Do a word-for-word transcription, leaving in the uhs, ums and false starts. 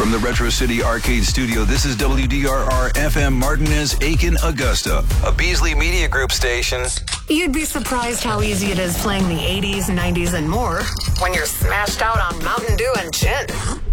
From the Retro City Arcade Studio, this is W D R R F M Martinez, Aiken, Augusta, a Beasley Media Group station. You'd be surprised how easy it is playing the eighties, nineties, and more when you're smashed out on Mountain Dew and gin.